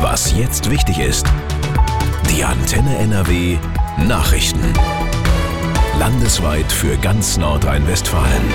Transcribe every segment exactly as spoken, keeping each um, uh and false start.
Was jetzt wichtig ist. Die Antenne N R W Nachrichten. Landesweit für ganz Nordrhein-Westfalen.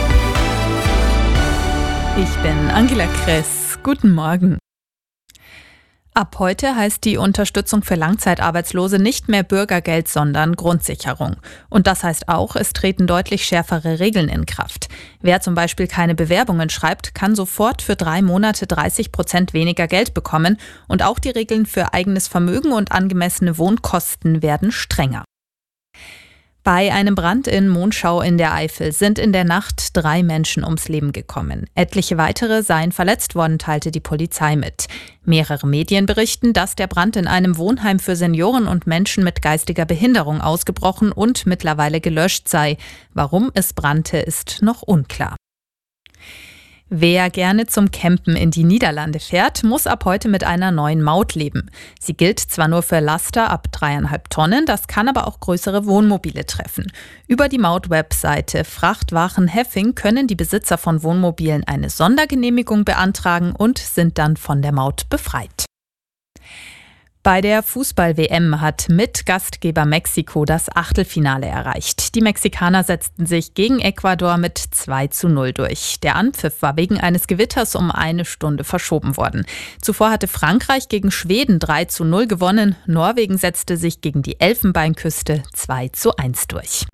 Ich bin Angela Kress. Guten Morgen. Ab heute heißt die Unterstützung für Langzeitarbeitslose nicht mehr Bürgergeld, sondern Grundsicherung. Und das heißt auch, es treten deutlich schärfere Regeln in Kraft. Wer zum Beispiel keine Bewerbungen schreibt, kann sofort für drei Monate dreißig Prozent weniger Geld bekommen. Und auch die Regeln für eigenes Vermögen und angemessene Wohnkosten werden strenger. Bei einem Brand in Monschau in der Eifel sind in der Nacht drei Menschen ums Leben gekommen. Etliche weitere seien verletzt worden, teilte die Polizei mit. Mehrere Medien berichten, dass der Brand in einem Wohnheim für Senioren und Menschen mit geistiger Behinderung ausgebrochen und mittlerweile gelöscht sei. Warum es brannte, ist noch unklar. Wer gerne zum Campen in die Niederlande fährt, muss ab heute mit einer neuen Maut leben. Sie gilt zwar nur für Laster ab dreieinhalb Tonnen, das kann aber auch größere Wohnmobile treffen. Über die Maut-Webseite Frachtwagen Heffing können die Besitzer von Wohnmobilen eine Sondergenehmigung beantragen und sind dann von der Maut befreit. Bei der Fußball-W M hat Mitgastgeber Mexiko das Achtelfinale erreicht. Die Mexikaner setzten sich gegen Ecuador mit zwei zu null durch. Der Anpfiff war wegen eines Gewitters um eine Stunde verschoben worden. Zuvor hatte Frankreich gegen Schweden drei zu null gewonnen. Norwegen setzte sich gegen die Elfenbeinküste zwei zu eins durch.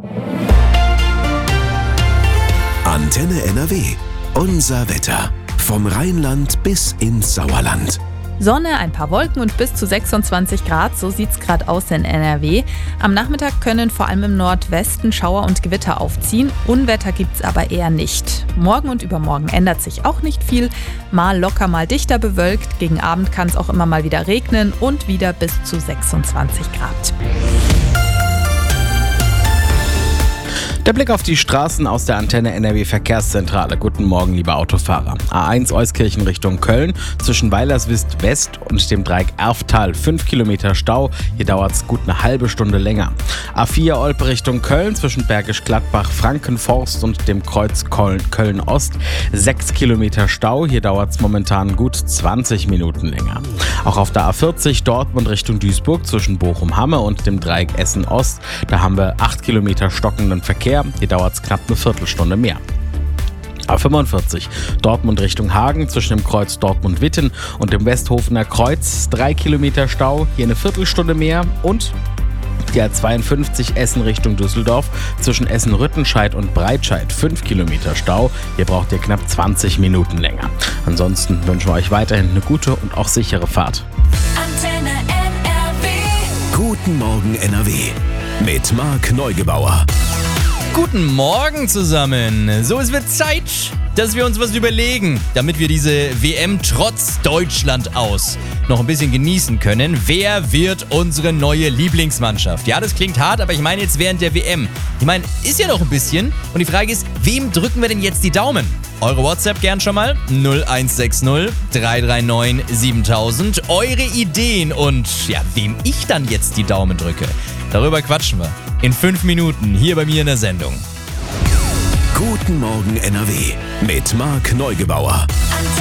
Antenne N R W. Unser Wetter. Vom Rheinland bis ins Sauerland. Sonne, ein paar Wolken und bis zu sechsundzwanzig Grad, so sieht's gerade aus in N R W. Am Nachmittag können vor allem im Nordwesten Schauer und Gewitter aufziehen. Unwetter gibt's aber eher nicht. Morgen und übermorgen ändert sich auch nicht viel. Mal locker, mal dichter bewölkt. Gegen Abend kann es auch immer mal wieder regnen und wieder bis zu sechsundzwanzig Grad. Der Blick auf die Straßen aus der Antenne N R W Verkehrszentrale. Guten Morgen, liebe Autofahrer. A eins Euskirchen Richtung Köln, zwischen Weilerswist West und dem Dreieck Erftal. fünf Kilometer Stau, hier dauert es gut eine halbe Stunde länger. A vier Olpe Richtung Köln, zwischen Bergisch Gladbach, Frankenforst und dem Kreuz Köln Ost. sechs Kilometer Stau, hier dauert es momentan gut zwanzig Minuten länger. Auch auf der A vierzig Dortmund Richtung Duisburg, zwischen Bochum-Hamme und dem Dreieck Essen Ost. Da haben wir acht Kilometer stockenden Verkehr. Hier dauert es knapp eine Viertelstunde mehr. A fünfundvierzig Dortmund Richtung Hagen, zwischen dem Kreuz Dortmund-Witten und dem Westhofener Kreuz. drei Kilometer Stau, hier eine Viertelstunde mehr. Und die A zweiundfünfzig Essen Richtung Düsseldorf, zwischen Essen-Rüttenscheid und Breitscheid. fünf Kilometer Stau, hier braucht ihr knapp zwanzig Minuten länger. Ansonsten wünschen wir euch weiterhin eine gute und auch sichere Fahrt. Antenne N R W. Guten Morgen N R W. Mit Marc Neugebauer. Guten Morgen zusammen. So, es wird Zeit, dass wir uns was überlegen, damit wir diese W M trotz Deutschland aus noch ein bisschen genießen können. Wer wird unsere neue Lieblingsmannschaft? Ja, das klingt hart, aber ich meine jetzt während der W M. Ich meine, ist ja noch ein bisschen. Und die Frage ist, wem drücken wir denn jetzt die Daumen? Eure WhatsApp gern schon mal. null eins sechs null drei drei neun siebentausend. Eure Ideen und ja, wem ich dann jetzt die Daumen drücke. Darüber quatschen wir in fünf Minuten hier bei mir in der Sendung. Guten Morgen N R W mit Marc Neugebauer.